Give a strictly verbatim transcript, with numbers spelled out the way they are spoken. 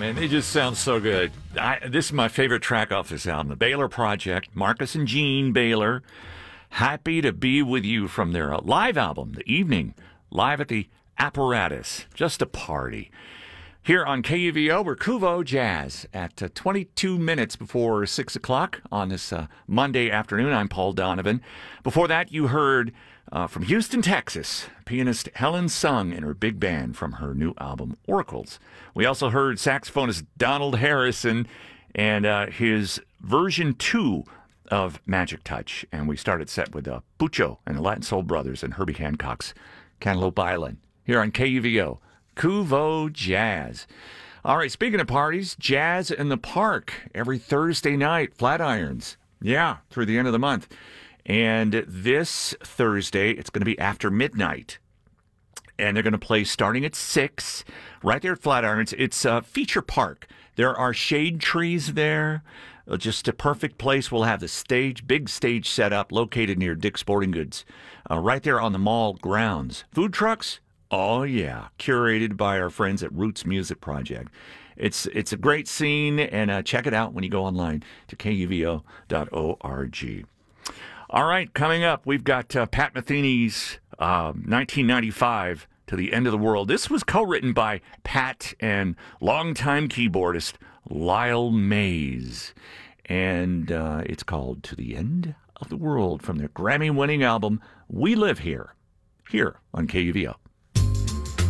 man. They just sound so good. I, this is my favorite track off this album, The Baylor Project, Marcus and Gene Baylor. Happy to be with you from their live album, The Evening, live at the Apparatus. Just a party. Here on K U V O, we're Kuvo Jazz at uh, twenty-two minutes before six o'clock on this uh, Monday afternoon. I'm Paul Donovan. Before that, you heard uh, from Houston, Texas, pianist Helen Sung and her big band from her new album, Oracles. We also heard saxophonist Donald Harrison and uh, his version two of Magic Touch. And we started set with uh, Pucho and the Latin Soul Brothers and Herbie Hancock's Cantaloupe Island here on K U V O. Kuvo Jazz. All right, speaking of parties, Jazz in the Park every Thursday night, Flatirons. Yeah, through the end of the month. And this Thursday, it's going to be after midnight. And they're going to play starting at six, right there at Flatirons. It's a feature park. There are shade trees there. Just a perfect place. We'll have the stage, big stage set up, located near Dick's Sporting Goods, uh, right there on the mall grounds. Food trucks? Oh, yeah, curated by our friends at Roots Music Project. It's it's a great scene, and uh, check it out when you go online to K U V O dot org. All right, coming up, we've got uh, Pat Metheny's uh, nineteen ninety-five, To the End of the World. This was co-written by Pat and longtime keyboardist Lyle Mays, and uh, it's called To the End of the World from their Grammy-winning album, We Live Here, here on K U V O.